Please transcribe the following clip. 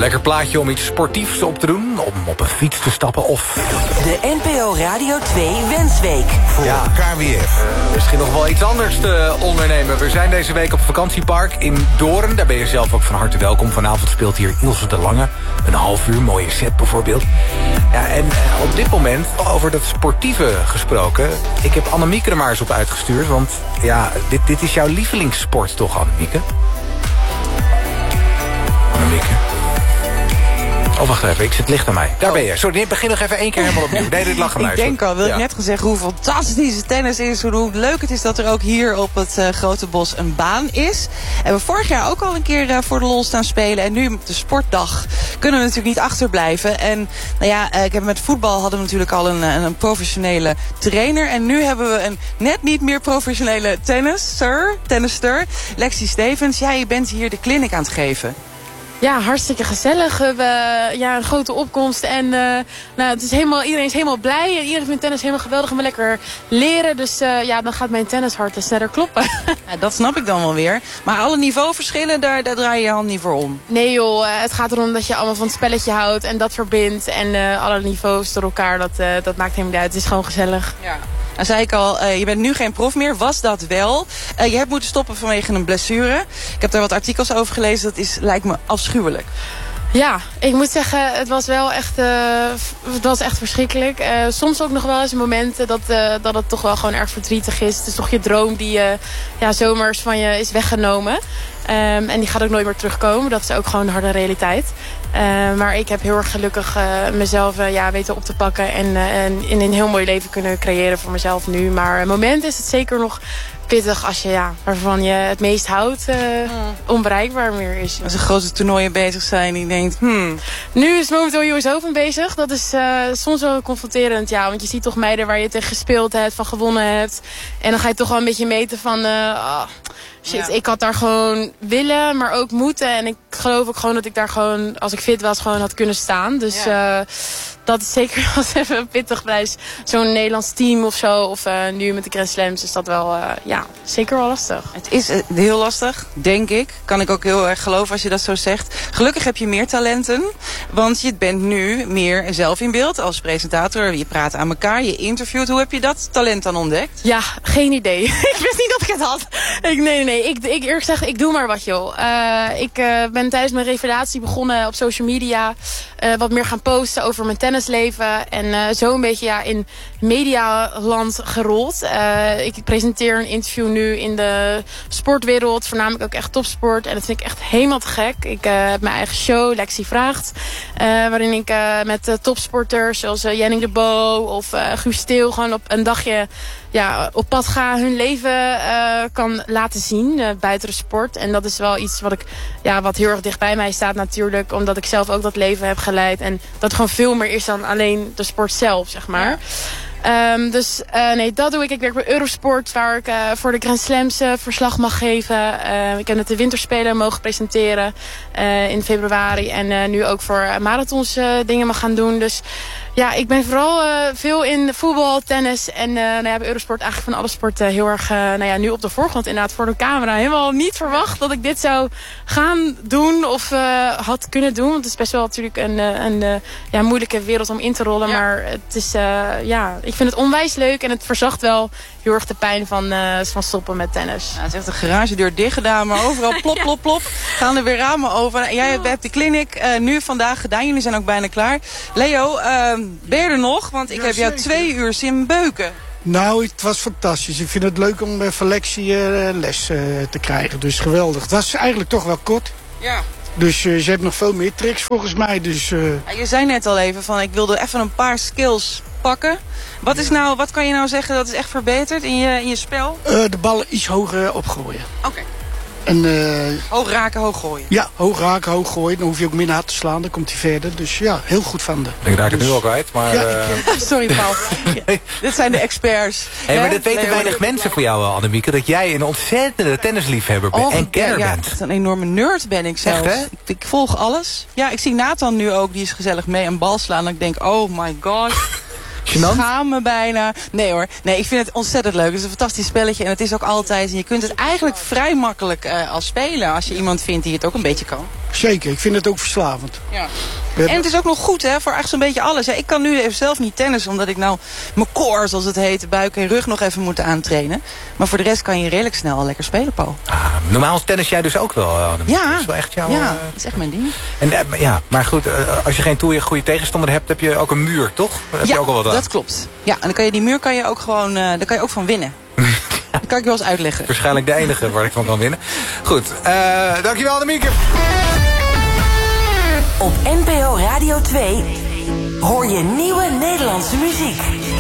Lekker plaatje om iets sportiefs op te doen, om op een fiets te stappen of... De NPO Radio 2 Wensweek. Voor elkaar weer. Misschien nog wel iets anders te ondernemen. We zijn deze week op vakantiepark in Doorn. Daar ben je zelf ook van harte welkom. Vanavond speelt hier Ilse de Lange. Een half uur, mooie set bijvoorbeeld. Ja, en op dit moment, over dat sportieve gesproken... ik heb Annemieke er maar eens op uitgestuurd. Want ja, dit is jouw lievelingssport toch, Annemieke? Annemieke? Oh, wacht even, ik zit licht aan mij. Daar ben je. Sorry, begin nog even 1 keer helemaal opnieuw. Nee, dit lag aan mij. Ik denk al, wil ik net gezegd hoe fantastisch tennis is. Hoe leuk het is dat er ook hier op het Grote Bos een baan is. En we vorig jaar ook al een keer voor de lol staan spelen. En nu op de sportdag kunnen we natuurlijk niet achterblijven. En nou ja, met voetbal hadden we natuurlijk al een professionele trainer. En nu hebben we een net niet meer professionele tennister. Lexi Stevens, je bent hier de clinic aan het geven. Ja, hartstikke gezellig. We hebben een grote opkomst. En het is iedereen is helemaal blij. En iedereen vindt tennis helemaal geweldig en we lekker leren. Dus dan gaat mijn tennishart sneller kloppen. Ja, dat snap ik dan wel weer. Maar alle niveauverschillen, daar draai je hand niet voor om. Nee joh, het gaat erom dat je allemaal van het spelletje houdt. En dat verbindt. En alle niveaus door elkaar, dat maakt helemaal niet uit. Het is gewoon gezellig. Ja. Nou zei ik al, je bent nu geen prof meer. Was dat wel? Je hebt moeten stoppen vanwege een blessure. Ik heb daar wat artikels over gelezen. Dat lijkt me afschuwelijk. Ja, ik moet zeggen, het was wel echt, verschrikkelijk. Soms ook nog wel eens momenten dat het toch wel gewoon erg verdrietig is. Het is toch je droom die zomers van je is weggenomen. En die gaat ook nooit meer terugkomen. Dat is ook gewoon de harde realiteit. Maar ik heb heel erg gelukkig mezelf weten op te pakken. En een heel mooi leven kunnen creëren voor mezelf nu. Maar het moment is het zeker nog pittig als je waarvan je het meest houdt onbereikbaar meer is. Als er grote toernooien bezig zijn en je denkt, Nu is momenteel US Open bezig. Dat is soms wel confronterend, want je ziet toch meiden waar je tegen gespeeld hebt, van gewonnen hebt. En dan ga je toch wel een beetje meten van, shit, ik had daar gewoon willen, maar ook moeten. En ik geloof ook gewoon dat ik daar gewoon, als ik fit was, gewoon had kunnen staan. Dus dat is zeker wel even pittig bij zo'n Nederlands team of zo. Of nu met de Grand Slams is dat wel, zeker wel lastig. Het is heel lastig, denk ik. Kan ik ook heel erg geloven als je dat zo zegt. Gelukkig heb je meer talenten. Want je bent nu meer zelf in beeld als presentator. Je praat aan elkaar, je interviewt. Hoe heb je dat talent dan ontdekt? Ja, geen idee. Ik wist niet dat ik het had. Nee. Ik eerlijk gezegd, ik doe maar wat, joh. Ik ben tijdens mijn revalidatie begonnen op social media. Wat meer gaan posten over mijn tennisleven. En zo een beetje in medialand gerold. Ik presenteer een interview nu in de sportwereld. Voornamelijk ook echt topsport. En dat vind ik echt helemaal te gek. Ik heb mijn eigen show, Lexi Vraagt. Waarin ik met topsporters zoals Jenning de Bo of Guus Steel gewoon op een dagje op pad ga, hun leven kan laten zien buiten de sport. En dat is wel iets wat heel erg dicht bij mij staat natuurlijk. Omdat ik zelf ook dat leven heb geleid. En dat gewoon veel meer is dan alleen de sport zelf, zeg maar. Ja. Dat doe ik. Ik werk bij Eurosport, waar ik voor de Grand Slams verslag mag geven. Ik heb net de winterspelen mogen presenteren in februari. En nu ook voor marathons dingen mag gaan doen. Dus ik ben vooral veel in voetbal, tennis en bij Eurosport eigenlijk van alle sporten heel erg nu op de voorgrond. Inderdaad voor de camera. Helemaal niet verwacht dat ik dit zou gaan doen of had kunnen doen. Want het is best wel natuurlijk een moeilijke wereld om in te rollen. Ja. Maar het is, ik vind het onwijs leuk en het verzacht wel heel erg de pijn van stoppen met tennis. Ja, het is echt een garagedeur dicht gedaan, maar overal plop, plop, plop. Gaan er weer ramen over. En jij hebt de clinic nu vandaag gedaan. Jullie zijn ook bijna klaar. Leo, ben je er nog? Want ik heb jou 2 uur zien beuken. Nou, het was fantastisch. Ik vind het leuk om van Lexi les te krijgen. Dus geweldig. Het was eigenlijk toch wel kort. Ja. Dus ze hebben nog veel meer tricks volgens mij. Dus, je zei net al even van, ik wilde even een paar skills pakken. Wat kan je nou zeggen dat is echt verbeterd in je spel? De ballen iets hoger opgooien. Oké. En, hoog raken, hoog gooien. Ja, hoog raken, hoog gooien. Dan hoef je ook minder hard te slaan. Dan komt hij verder. Dus ja, heel goed van de. Ik raak het nu al kwijt, maar... Sorry, Paul. Dit zijn de experts. Maar dat weten weinig mensen voor jou, Annemieke. Dat jij een ontzettende tennisliefhebber bent en kenner bent. Echt een enorme nerd ben ik zelfs. Echt, hè? Ik volg alles. Ja, ik zie Nathan nu ook. Die is gezellig mee een bal slaan. En ik denk, oh my god. Gênant? schaam me bijna. Nee hoor, nee, ik vind het ontzettend leuk. Het is een fantastisch spelletje en het is ook altijd... En je kunt het eigenlijk vrij makkelijk als spelen... als je iemand vindt die het ook een beetje kan. Zeker, ik vind het ook verslavend. Ja. En het is ook nog goed hè, voor echt zo'n beetje alles. Ik kan nu even zelf niet tennissen, omdat ik nou mijn core, zoals het heet, buik en rug nog even moet aantrainen. Maar voor de rest kan je redelijk snel al lekker spelen, Paul. Normaal tennis jij dus ook wel, Annemiek. Ja, dat is wel echt jouw, dat is echt mijn ding. En, maar goed, als je geen goede tegenstander hebt, heb je ook een muur, toch? Daar heb je ook al wat aan. Dat klopt. Ja, en dan kan je die muur ook gewoon, daar kan je ook van winnen. Dat kan ik wel eens uitleggen. Waarschijnlijk de enige waar ik van kan winnen. Goed, dankjewel Annemiek. Op NPO Radio 2 hoor je nieuwe Nederlandse muziek.